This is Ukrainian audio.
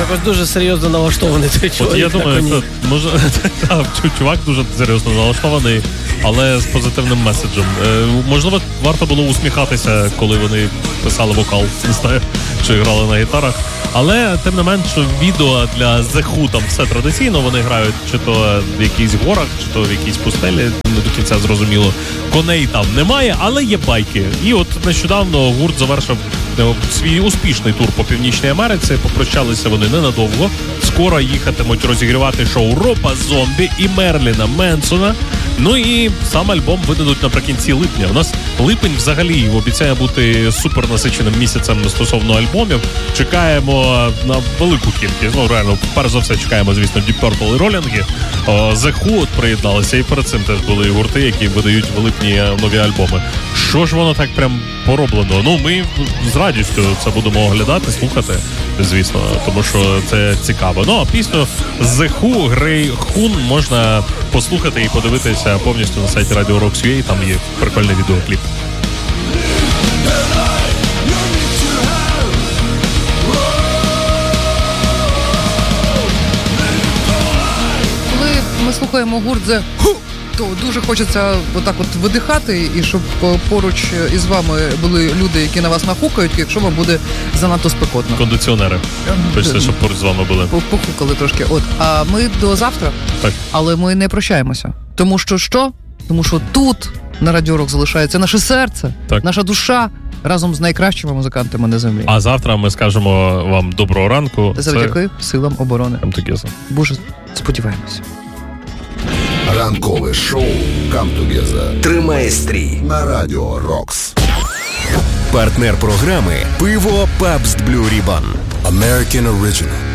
якось дуже серйозно налаштований той чоловік. Я думаю, може, чувак дуже серйозно налаштований, але з позитивним меседжем. Можливо, варто було усміхатися, коли вони писали вокал, не знаю, чи грали на гітарах. Але, тим не менш, відео для The Who там все традиційно, вони грають чи то в якихось горах, чи то в якійсь пустелі, не до кінця зрозуміло. Коней там немає, але є байки. І от нещодавно гурт завершив свій успішний тур по Північній Америці, попрощалися вони ненадовго. Скоро їхатимуть розігрівати шоу Роба Зомбі і Мерліна Менсона. Ну і сам альбом видадуть наприкінці липня. У нас липень взагалі обіцяє бути супернасиченим місяцем стосовно альбомів. Чекаємо на велику кількість. Ну, реально, перш за все чекаємо, звісно, Deep Purple і Ролінги. The Who от приєдналися, і перед цим теж були гурти, які видають в липні нові альбоми. Що ж воно так прям пороблено? Ну, ми з радістю це будемо оглядати, слухати, звісно, тому що це цікаво. Ну, а пісню The Who, Grey Hun можна послухати і подивитися повністю на сайті Radio Rocks.ua, там є прикольний відеокліп. Коли ми слухаємо гурт The Who, то дуже хочеться отак от видихати, і щоб поруч із вами були люди, які на вас нахукають, якщо вам буде занадто спекотно. Кондиціонери. Хочеться, щоб поруч з вами були. Похукали трошки. От. А ми до завтра. Так. Але ми не прощаємося. Тому що що? Тому що тут на Радіо Рок залишається наше серце, так, наша душа, разом з найкращими музикантами на землі. А завтра ми скажемо вам доброго ранку. Завдяки силам оборони. Боже, сподіваємося. Ранкове шоу Come Together тримає стрій на Радіо Рокс. Партнер програми «Пиво Pabst Blue Ribbon». American Original.